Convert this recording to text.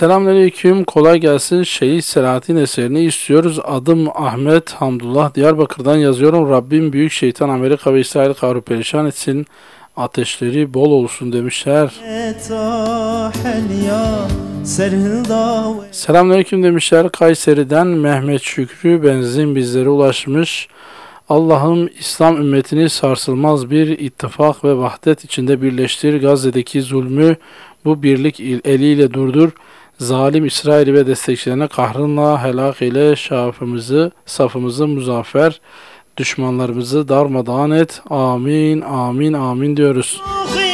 Selamünaleyküm, kolay gelsin. Şehit Selahattin eserini istiyoruz. Adım Ahmet Hamdullah, Diyarbakır'dan yazıyorum. Rabbim büyük şeytan Amerika ve İsrail kahrı perişan etsin. Ateşleri bol olsun demişler. Selamünaleyküm demişler. Kayseri'den Mehmet Şükrü benzin bizlere ulaşmış. Allah'ım İslam ümmetini sarsılmaz bir ittifak ve vahdet içinde birleştir. Gazze'deki zulmü bu birlik eliyle durdur. Zalim İsrail ve destekçilerine kahrınla helak eyle. Safımızı muzaffer, düşmanlarımızı darmadağın et. Amin, amin, amin diyoruz.